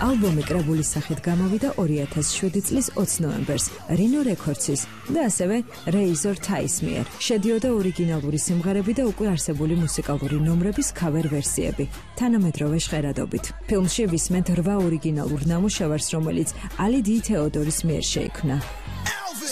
ალბომი კრებულის სახით გამოვიდა 2007 წლის 20 ნოემბერს Rhino Records-ის და ასევე Razor Ties მიერ. შედიოდა ორიგინალური სიმღერები და უკვე არსებული მუსიკალური ნომრების cover ვერსიები, თანამედროვე ჟღერადობით. ფილმში ვისმენთ 8 ორიგინალურ ნამუშევარს, რომელიც Ali D. Theodoris მიერ შეიქმნა.